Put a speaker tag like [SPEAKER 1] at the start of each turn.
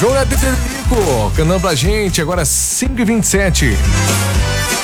[SPEAKER 1] João Neto e Federico cantando pra gente, agora 5h27.